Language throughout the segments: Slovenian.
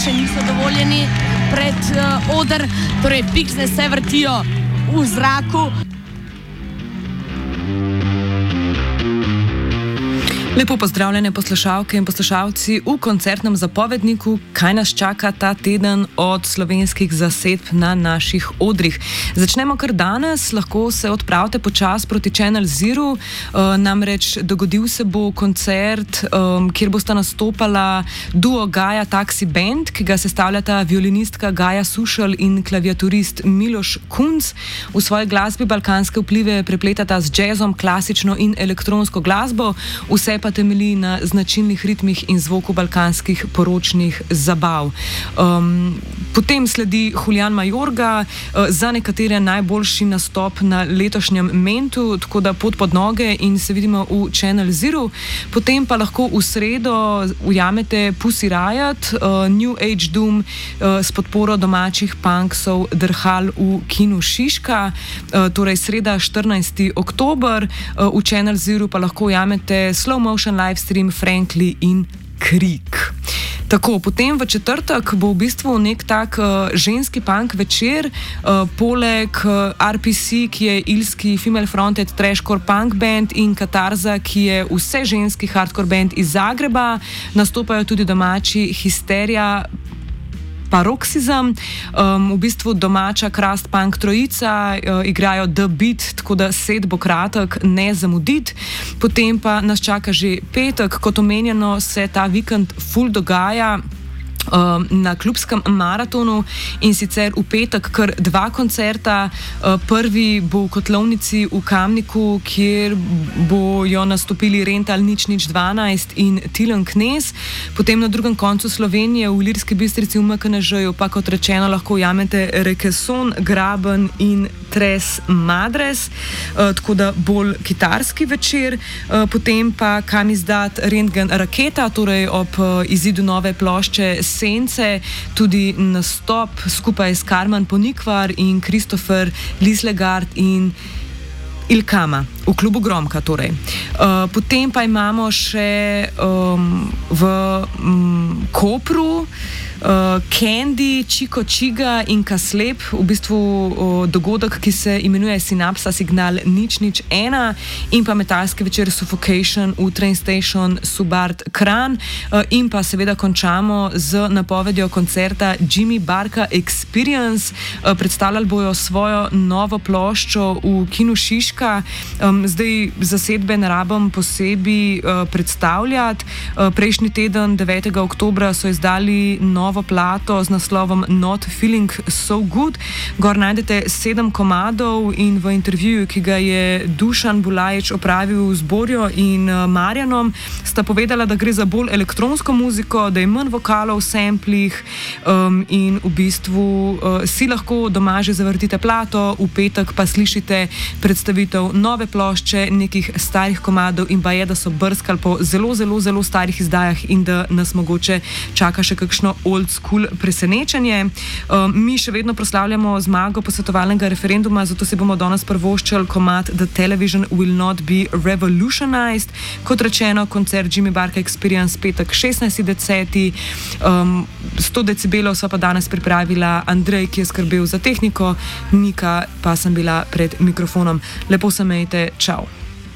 še niso dovoljeni pred oder, torej piksne se vrtijo v zraku. Lepo pozdravljene poslušalke in poslušalci v koncertnem zapovedniku, kaj nas čaka ta teden od slovenskih zasedb na naših odrih. Začnemo kar danes, lahko se odpravite počas proti Channel Zero, namreč dogodil se bo koncert, kjer bosta nastopala duo Gaja Taxi Band, ki ga sestavljata violinistka Gaja Sušelj in klaviaturist Miloš Kunc. V svoji glasbi balkanske vplive prepletata z džezom, klasično in elektronsko glasbo, vse pa temelji na značilnih ritmih in zvoku balkanskih poročnih zabav. Potem sledi Julian Majorga, za nekatere najboljši nastop na letošnjem Mentu, tako da pot pod noge in se vidimo v Channel Zero. Potem pa lahko v sredo ujamete Pussy Riot, New Age Doom s podporo domačih punksov Drhal v kinu Šiška, torej sreda 14. oktober. V Channel Zero pa lahko ujamete Slow Motion livestream Frankly in Krik. Tako, potem v četrtek bo v bistvu nek tak ženski punk večer, poleg RPC, ki je ilski female fronted trashcore punk band, in Katarza, ki je vse ženski hardcore band iz Zagreba, nastopajo tudi domači Hysteria, Paroxysm, v bistvu domača Krast Punk trojica, igrajo The Beat, tako da set bo kratek, ne zamuditi. Potem pa nas čaka že petek, kot omenjeno se ta vikend ful dogaja na klubskem maratonu, in sicer v petek kar dva koncerta. Prvi bo v Kotlovnici v Kamniku, kjer bojo nastopili Rental 012 in Tilen Knez. Potem na drugem koncu Slovenije v Ilirski Bistrici v MKNŽ-ju pa, kot rečeno, lahko ujamete Rekeson, Graben in Tres Madres, tako da bolj kitarski večer. Potem pa Kam izdat Rentgen Raketa, torej ob izidu nove plošče Sence, tudi nastop skupaj s Karman Ponikvar in Kristofer Lislegard in Ilkama v klubu Gromka. Torej. Potem pa imamo še v Kopru Candy, Chico Chiga in Kaslep, v bistvu dogodek, ki se imenuje Synapsa Signal 001, in pa metalski večer Suffocation v Train Station Subart Kran, in pa seveda končamo z napovedjo koncerta Jimmy Barka Experience. Predstavljali bojo svojo novo ploščo v kinu Šiška. Zdaj zasedbe ne rabim posebej predstavljati. Prejšnji teden, 9. oktobra, so izdali novo plato z naslovom Not Feeling So Good. Gor najdete 7 komadov, in v intervjuju, ki ga je Dušan Bulajič opravil z Borjo in Marjanom, sta povedala, da gre za bolj elektronsko muziko, da je manj vokalov v samplih, in v bistvu si lahko doma že zavrtite plato, v petek pa slišite predstavitev nove plošče, nekih starih komadov, in pa je, da so brskali po zelo, zelo, zelo starih izdajah in da nas mogoče čaka še kakšno old school presenečenje. Mi še vedno proslavljamo zmago posvetovalnega referenduma, zato si bomo danes privoščili komad The Television Will Not Be Revolutionized. Kot rečeno, koncert Jimmy Barka Experience petek 16.10. 100 decibelov sva pa danes pripravila Andrej, ki je skrbel za tehniko, Nika pa sem bila pred mikrofonom. Lepo se imejte, čau.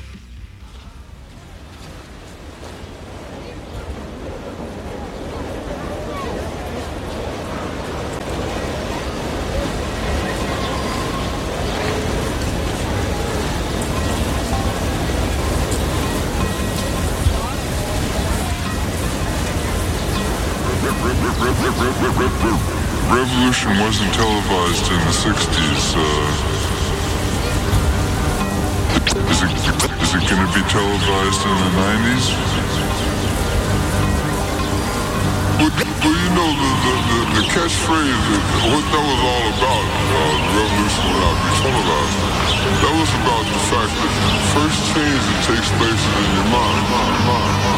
Revolution wasn't televised in the 60s. Is it going to be televised in the 90s? Well, you know, the catchphrase, what that was all about, the revolution will not be televised, that was about the fact that the first change that takes place is in your mind.